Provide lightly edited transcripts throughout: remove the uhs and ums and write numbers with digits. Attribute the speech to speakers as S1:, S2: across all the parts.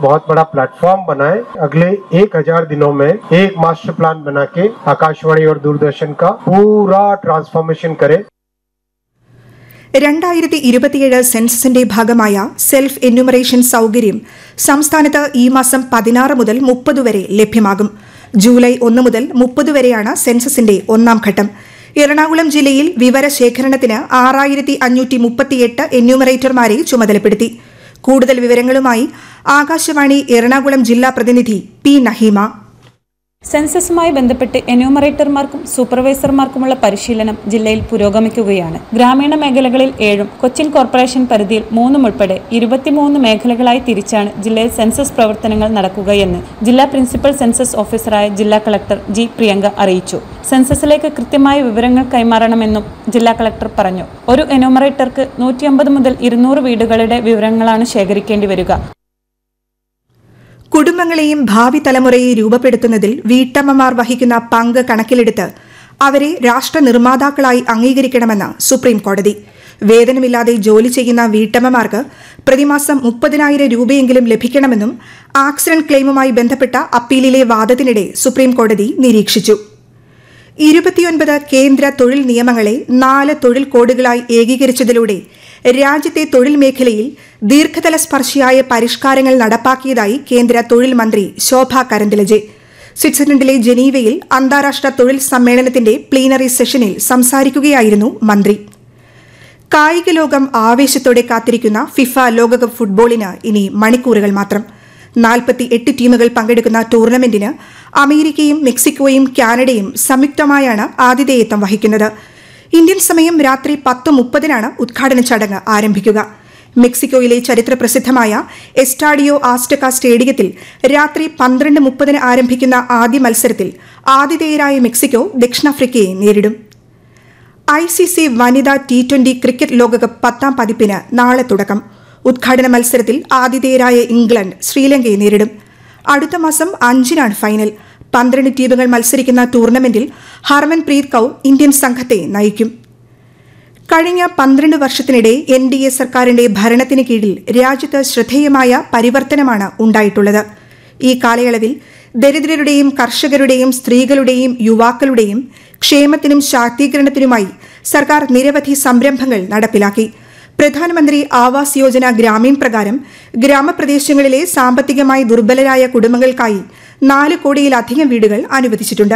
S1: बहुत बड़ा प्लेटफॉर्म बनाए। अगले 1000 दिनों में एक मास्टर प्लान बना के आकाशवाणी और दूरदर्शन का पूरा ट्रांसफॉर्मेशन करे।
S2: 2027 സെൻസസിന്റെ ഭാഗമായ സെൽഫ് എന്യൂമറേഷൻ സൗകര്യം സംസ്ഥാനത്ത് ഈ മാസം 16 മുതൽ 30 വരെ ലഭ്യമാകും. ജൂലൈ 1 മുതൽ 30 വരെയാണ് സെൻസസിന്റെ ഒന്നാം ഘട്ടം. എറണാകുളം ജില്ലയിൽ വിവരശേഖരണത്തിന് 6538 എന്യൂമറേറ്റർമാരെ ചുമതലപ്പെടുത്തി. കൂടുതൽ വിവരങ്ങളുമായി ആകാശവാണി എറണാകുളം ജില്ലാ പ്രതിനിധി പി നഹീമ.
S3: സെൻസസുമായി ബന്ധപ്പെട്ട് എന്യൂമറേറ്റർമാർക്കും സൂപ്പർവൈസർമാർക്കുമുള്ള പരിശീലനം ജില്ലയിൽ പുരോഗമിക്കുകയാണ്. ഗ്രാമീണ മേഖലകളിൽ 7ഉം കൊച്ചിൻ കോർപ്പറേഷൻ പരിധിയിൽ 3ഉം ഉൾപ്പെടെ 23 മേഖലകളായി തിരിച്ചാണ് ജില്ലയിൽ സെൻസസ് പ്രവർത്തനങ്ങൾ നടക്കുകയെന്ന് ജില്ലാ പ്രിൻസിപ്പൽ സെൻസസ് ഓഫീസറായ ജില്ലാ കളക്ടർ ജി പ്രിയങ്ക അറിയിച്ചു. സെൻസസിലേക്ക് കൃത്യമായ വിവരങ്ങൾ കൈമാറണമെന്നും ജില്ലാ കളക്ടർ പറഞ്ഞു. ഒരു എന്യൂമറേറ്റർക്ക് 150 മുതൽ 200 വീടുകളുടെ വിവരങ്ങളാണ് ശേഖരിക്കേണ്ടി വരിക.
S2: കുടുംബങ്ങളെയും ഭാവി തലമുറയെ രൂപപ്പെടുത്തുന്നതിൽ വീട്ടമ്മമാർ വഹിക്കുന്ന പങ്ക് കണക്കിലെടുത്ത് അവരെ രാഷ്ട്ര നിർമ്മാതാക്കളായി അംഗീകരിക്കണമെന്ന് സുപ്രീം കോടതി. വേതനമില്ലാതെ ജോലി ചെയ്യുന്ന വീട്ടമ്മമാർക്ക് പ്രതിമാസം 30,000 രൂപയെങ്കിലും ലഭിക്കണമെന്നും ആക്സിഡന്റ് ക്ലെയിമുമായി ബന്ധപ്പെട്ട അപ്പീലിലെ വാദത്തിനിടെ സുപ്രീം കോടതി നിരീക്ഷിച്ചു. 29 കേന്ദ്ര തൊഴിൽ നിയമങ്ങളെ 4 തൊഴിൽ കോഡുകളായി ഏകീകരിച്ചതിലൂടെ രാജ്യത്തെ തൊഴിൽ മേഖലയിൽ ദീർഘതല സ്പർശിയായ പരിഷ്കാരങ്ങൾ നടപ്പാക്കിയതായി കേന്ദ്ര തൊഴിൽ മന്ത്രി ശോഭ കരന്തിലജെ സ്വിറ്റ്സർലൻഡിലെ ജനീവയിൽ അന്താരാഷ്ട്ര തൊഴിൽ സമ്മേളനത്തിന്റെ പ്ലീനറി സെഷനിൽ സംസാരിക്കുകയായിരുന്നു മന്ത്രി. കായിക ലോകം ആവേശത്തോടെ കാത്തിരിക്കുന്ന ഫിഫ ലോകകപ്പ് ഫുട്ബോളിന് ഇനി മണിക്കൂറുകൾ മാത്രം. 48 ടീമുകൾ പങ്കെടുക്കുന്ന ടൂർണമെന്റിന് അമേരിക്കയും മെക്സിക്കോയും കാനഡയും സംയുക്തമായാണ് ആതിഥേയത്വം വഹിക്കുന്നത്. ഇന്ത്യൻ സമയം രാത്രി 10:30 ഉദ്ഘാടന ചടങ്ങ് ആരംഭിക്കുക. മെക്സിക്കോയിലെ ചരിത്രപ്രസിദ്ധമായ എസ്റ്റാഡിയോ ആസ്റ്റക സ്റ്റേഡിയത്തിൽ രാത്രി 12:30 ആരംഭിക്കുന്ന ആദ്യ മത്സരത്തിൽ ആതിഥേയരായ മെക്സിക്കോ ദക്ഷിണാഫ്രിക്കയെ നേരിടും. ICC വനിതാ T20 ക്രിക്കറ്റ് ലോകകപ്പ് 10ാം പതിപ്പിന് നാളെ തുടക്കം. ഉദ്ഘാടന മത്സരത്തിൽ ആതിഥേയരായ ഇംഗ്ലണ്ട് ശ്രീലങ്കയെ നേരിടും. അടുത്ത മാസം 5-നാണ് ഫൈനൽ. 12 ടീമുകൾ മത്സരിക്കുന്ന ടൂർണമെന്റിൽ ഹർമൻപ്രീത് കൌർ ഇന്ത്യൻ സംഘത്തെ നയിക്കും. കഴിഞ്ഞ 12 വർഷത്തിനിടെ NDA സർക്കാരിന്റെ ഭരണത്തിന് കീഴിൽ രാജ്യത്ത് ശ്രദ്ധേയമായ പരിവർത്തനമാണ് ഉണ്ടായിട്ടുള്ളത്. ഈ കാലയളവിൽ ദരിദ്രരുടെയും കർഷകരുടെയും സ്ത്രീകളുടെയും യുവാക്കളുടെയും ക്ഷേമത്തിനും ശാക്തീകരണത്തിനുമായി സർക്കാർ നിരവധി സംരംഭങ്ങൾ നടപ്പിലാക്കി. പ്രധാനമന്ത്രി ആവാസ് യോജന ഗ്രാമീൺ പ്രകാരം ഗ്രാമപ്രദേശങ്ങളിലെ സാമ്പത്തികമായി ദുർബലരായ കുടുംബങ്ങൾക്കായി 4 കോടിയിലധികം വീടുകൾ അനുവദിച്ചിട്ടുണ്ട്.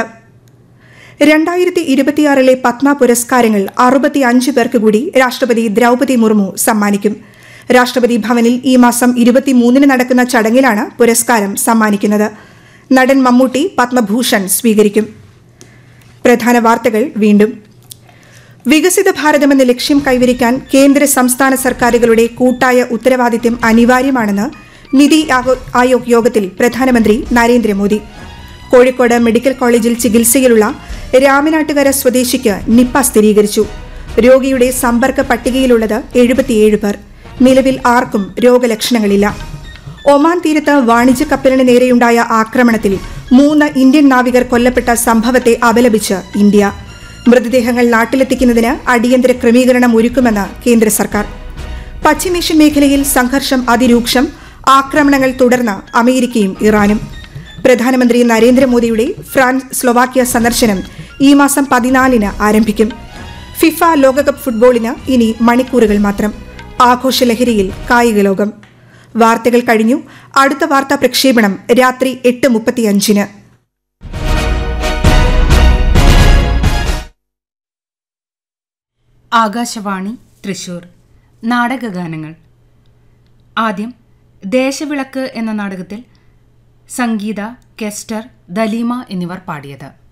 S2: 2026 പത്മ പുരസ്കാരങ്ങൾ 65 പേർക്ക് കൂടി രാഷ്ട്രപതി ദ്രൗപദി മുർമു സമ്മാനിക്കും. രാഷ്ട്രപതി ഭവനിൽ ഈ മാസം 23 നടക്കുന്ന ചടങ്ങിലാണ് പുരസ്കാരം സമ്മാനിക്കുന്നത്. നടൻ മമ്മൂട്ടി പത്മഭൂഷൺ സ്വീകരിക്കും. പ്രധാന വാർത്തകൾ വീണ്ടും. വികസിത ഭാരതമെന്ന ലക്ഷ്യം കൈവരിക്കാൻ കേന്ദ്ര സംസ്ഥാന സർക്കാരുകളുടെ കൂട്ടായ ഉത്തരവാദിത്തം അനിവാര്യമാണെന്ന് നിതി ആയോഗ് യോഗത്തിൽ പ്രധാനമന്ത്രി നരേന്ദ്രമോദി. കോഴിക്കോട് മെഡിക്കൽ കോളേജിൽ ചികിത്സയിലുള്ള രാമനാട്ടുകര സ്വദേശിക്ക് നിപ്പ സ്ഥിരീകരിച്ചു. രോഗിയുടെ സമ്പർക്ക പട്ടികയിലുള്ളത് 77 പേർ. നിലവിൽ ആർക്കും രോഗലക്ഷണങ്ങളില്ല. ഒമാൻ തീരത്ത് വാണിജ്യ കപ്പലിന് നേരെയുണ്ടായ ആക്രമണത്തിൽ 3 ഇന്ത്യൻ നാവികർ കൊല്ലപ്പെട്ട സംഭവത്തെ അപലപിച്ച് ഇന്ത്യ. മൃതദേഹങ്ങൾ നാട്ടിലെത്തിക്കുന്നതിന് അടിയന്തര ക്രമീകരണം ഒരുക്കുമെന്ന് കേന്ദ്ര സർക്കാർ. പശ്ചിമേഷ്യൻ മേഖലയിൽ സംഘർഷം അതിരൂക്ഷം. ആക്രമണങ്ങൾ തുടർന്ന് അമേരിക്കയും ഇറാനും. പ്രധാനമന്ത്രി നരേന്ദ്രമോദിയുടെ ഫ്രാൻസ് സ്ലൊവാക്യ സന്ദർശനം ഈ മാസം 14 ആരംഭിക്കും. ഫിഫ ലോകകപ്പ് ഫുട്ബോളിന് ഇനി മണിക്കൂറുകൾ മാത്രം. ആഘോഷലഹരിയിൽ കായിക ലോകം. വാർത്തകൾ കഴിഞ്ഞു. അടുത്ത വാർത്താ പ്രക്ഷേപണം രാത്രി 8:35.
S4: ആകാശവാണി തൃശൂർ. നാടകഗാനങ്ങൾ. ആദ്യം ദേശവിളക്ക് എന്ന നാടകത്തിൽ സംഗീത, കെസ്റ്റർ, ദലീമ എന്നിവർ പാടിയത്.